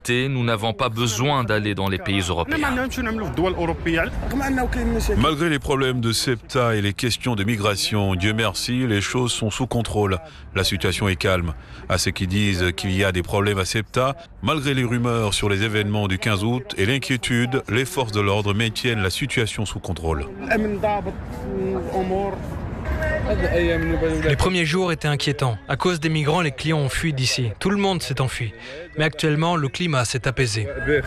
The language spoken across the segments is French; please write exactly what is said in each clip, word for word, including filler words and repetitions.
Nous n'avons pas besoin d'aller dans les pays européens. Malgré les problèmes de SEPTA et les questions de migration, Dieu merci, les choses sont sous contrôle. La situation est calme. À ceux qui disent qu'il y a des problèmes à SEPTA, malgré les rumeurs sur les événements du quinze août et l'inquiétude, les forces de l'ordre maintiennent la situation sous contrôle. Les premiers jours étaient inquiétants. À cause des migrants, les clients ont fui d'ici. Tout le monde s'est enfui. Mais actuellement, le climat s'est apaisé.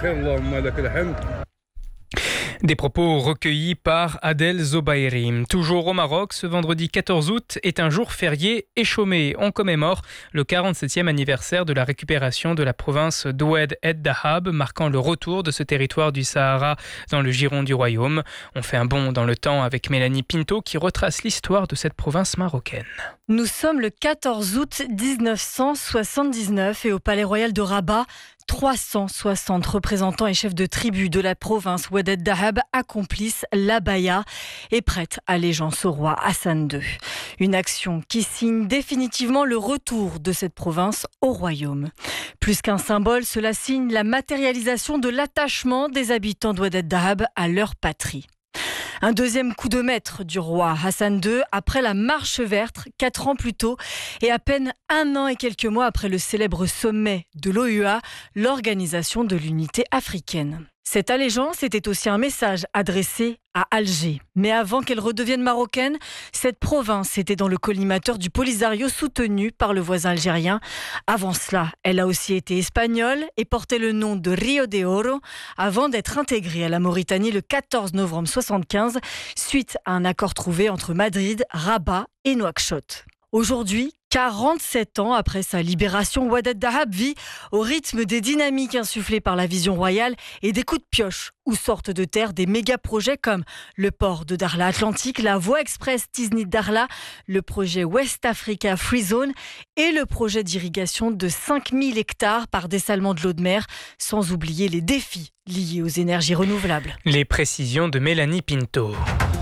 Des propos recueillis par Adel Zobairi. Toujours au Maroc, ce vendredi quatorze août est un jour férié et chômé. On commémore le quarante-septième anniversaire de la récupération de la province d'Oued Ed Dahab, marquant le retour de ce territoire du Sahara dans le giron du royaume. On fait un bond dans le temps avec Mélanie Pinto qui retrace l'histoire de cette province marocaine. Nous sommes le quatorze août dix-neuf cent soixante-dix-neuf et au Palais Royal de Rabat, trois cent soixante représentants et chefs de tribus de la province Oued Ed Dahab accomplissent l'abaya et prêtent allégeance au roi Hassan deux. Une action qui signe définitivement le retour de cette province au royaume. Plus qu'un symbole, cela signe la matérialisation de l'attachement des habitants d'Oued Ed Dahab à leur patrie. Un deuxième coup de maître du roi Hassan deux après la marche verte, quatre ans plus tôt, et à peine un an et quelques mois après le célèbre sommet de l'O U A, l'Organisation de l'Unité africaine. Cette allégeance était aussi un message adressé à Alger. Mais avant qu'elle redevienne marocaine, cette province était dans le collimateur du Polisario soutenu par le voisin algérien. Avant cela, elle a aussi été espagnole et portait le nom de Rio de Oro avant d'être intégrée à la Mauritanie le quatorze novembre soixante-quinze suite à un accord trouvé entre Madrid, Rabat et Nouakchott. Aujourd'hui, quarante-sept ans après sa libération, Oued Ed Dahab vit au rythme des dynamiques insufflées par la vision royale et des coups de pioche où sortent de terre des méga-projets comme le port de Darla Atlantique, la voie express Tiznit-Darla, le projet West Africa Free Zone et le projet d'irrigation de cinq mille hectares par dessalement de l'eau de mer, sans oublier les défis liés aux énergies renouvelables. Les précisions de Mélanie Pinto.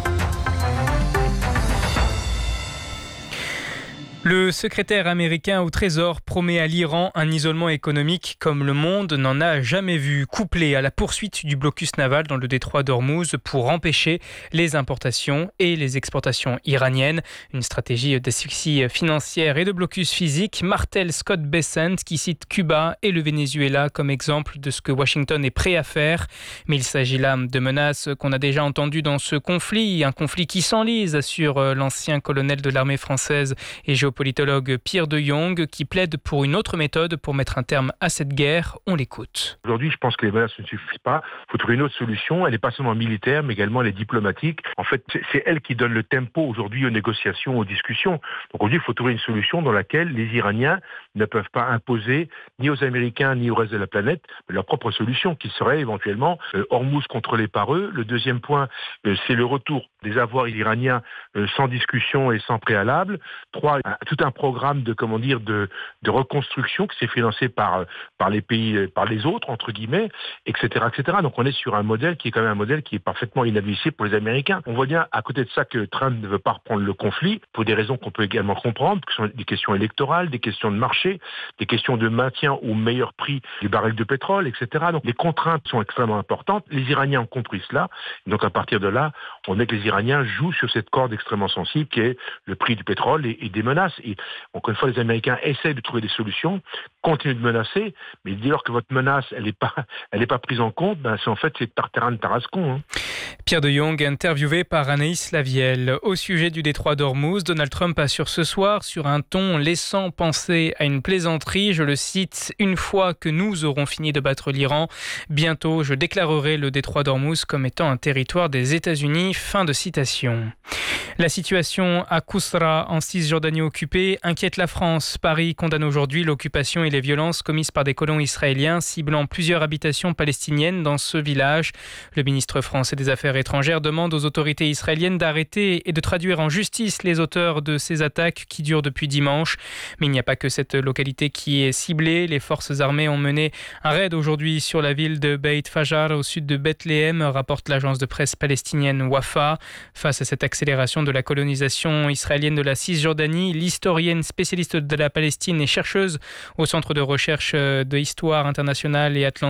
Le secrétaire américain au Trésor promet à l'Iran un isolement économique comme le monde n'en a jamais vu, couplé à la poursuite du blocus naval dans le détroit d'Ormuz pour empêcher les importations et les exportations iraniennes. Une stratégie d'asphyxie financière et de blocus physique, martèle Scott Bessent qui cite Cuba et le Venezuela comme exemple de ce que Washington est prêt à faire. Mais il s'agit là de menaces qu'on a déjà entendues dans ce conflit, un conflit qui s'enlise, assure l'ancien colonel de l'armée française et géopolitologue Pierre de Jong qui plaide pour une autre méthode pour mettre un terme à cette guerre. On l'écoute. Aujourd'hui, je pense que les menaces ne suffisent pas. Il faut trouver une autre solution. Elle n'est pas seulement militaire, mais également elle est diplomatique. En fait, c'est elle qui donne le tempo aujourd'hui aux négociations, aux discussions. Donc aujourd'hui, il faut trouver une solution dans laquelle les Iraniens ne peuvent pas imposer ni aux Américains ni au reste de la planète leur propre solution, qui serait éventuellement euh, Hormuz contrôlé par eux. Le deuxième point, euh, c'est le retour des avoirs iraniens euh, sans discussion et sans préalable. Trois, un, tout un programme de comment dire de, de reconstruction qui s'est financé par par les pays, par les autres entre guillemets, et cetera, et cetera. Donc on est sur un modèle qui est quand même un modèle qui est parfaitement inadmissible pour les Américains. On voit bien à côté de ça que Trump ne veut pas reprendre le conflit pour des raisons qu'on peut également comprendre, que ce sont des questions électorales, des questions de marché, des questions de maintien au meilleur prix du baril de pétrole, et cetera. Donc les contraintes sont extrêmement importantes. Les Iraniens ont compris cela. Donc à partir de là, on est que les Iraniens jouent sur cette corde extrêmement sensible qui est le prix du pétrole et, et des menaces. Et encore une fois, les Américains essaient de trouver des solutions, continuent de menacer, mais dès lors que votre menace, elle n'est pas, elle n'est pas prise en compte, ben c'est en fait c'est Tartarin de Tarascon. Hein. Pierre de Jong, interviewé par Anaïs Lavielle. Au sujet du détroit d'Ormuz, Donald Trump assure ce soir sur un ton laissant penser à une plaisanterie, je le cite, « Une fois que nous aurons fini de battre l'Iran, bientôt je déclarerai le détroit d'Ormuz comme étant un territoire des États-Unis ». Fin de citation. La situation à Kousra, en Cisjordanie occupée, inquiète la France. Paris condamne aujourd'hui l'occupation et les violences commises par des colons israéliens ciblant plusieurs habitations palestiniennes dans ce village. Le ministre français des Affaires étrangères demande aux autorités israéliennes d'arrêter et de traduire en justice les auteurs de ces attaques qui durent depuis dimanche. Mais il n'y a pas que cette localité qui est ciblée. Les forces armées ont mené un raid aujourd'hui sur la ville de Beit Fajar au sud de Bethléem, rapporte l'agence de presse palestinienne Wafa. Face à cette accélération de la colonisation israélienne de la Cisjordanie, l'historienne spécialiste de la Palestine et chercheuse au Centre de recherche de histoire internationale et atlantique